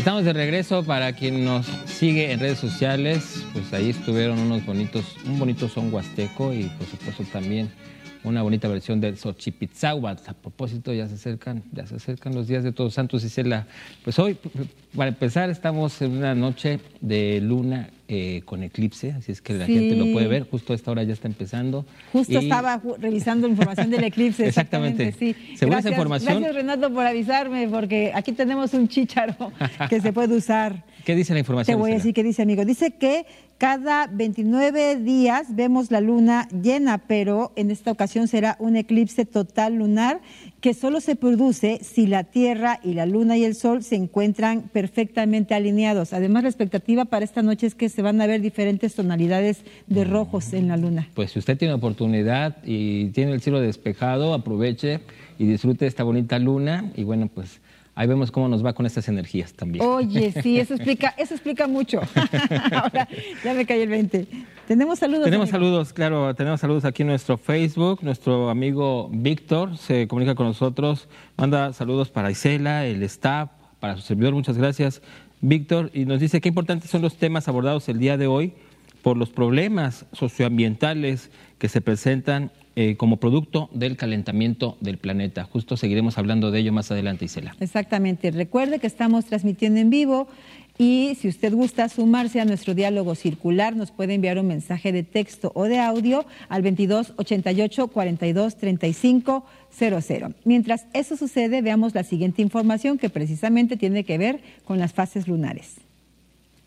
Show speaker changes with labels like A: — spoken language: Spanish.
A: Estamos de regreso. Para quien nos sigue en redes sociales, pues ahí estuvieron un bonito son huasteco y por supuesto también una bonita versión del Xochipitzáhuatl. A propósito, ya se acercan los días de Todos Santos, Isela. Pues hoy, para empezar, estamos en una noche de luna con eclipse, así es que la gente lo puede ver. Justo a esta hora ya está empezando.
B: Justo estaba revisando información del eclipse.
A: Exactamente.
B: Sí.
A: Según esa información.
B: Gracias, Renato, por avisarme, porque aquí tenemos un chícharo que se puede usar.
A: ¿Qué dice la información?
B: Te voy a decir qué dice, amigo. Dice que cada 29 días vemos la luna llena, pero en esta ocasión será un eclipse total lunar que solo se produce si la Tierra y la Luna y el Sol se encuentran perfectamente alineados. Además, la expectativa para esta noche es que se van a ver diferentes tonalidades de rojos en la Luna.
A: Pues si usted tiene oportunidad y tiene el cielo despejado, aproveche y disfrute esta bonita luna. Y bueno, pues ahí vemos cómo nos va con estas energías también.
B: Oye, sí, eso explica mucho. Ahora ya me cae el 20. Tenemos saludos.
A: Tenemos saludos, claro, tenemos saludos aquí en nuestro Facebook. Nuestro amigo Víctor se comunica con nosotros, manda saludos para Isela, el staff, para su servidor. Muchas gracias, Víctor. Y nos dice qué importantes son los temas abordados el día de hoy por los problemas socioambientales que se presentan como producto del calentamiento del planeta. Justo seguiremos hablando de ello más adelante, Isela.
B: Exactamente. Recuerde que estamos transmitiendo en vivo y si usted gusta sumarse a nuestro diálogo circular, nos puede enviar un mensaje de texto o de audio al 22 88 42 35 00. Mientras eso sucede, veamos la siguiente información que precisamente tiene que ver con las fases lunares.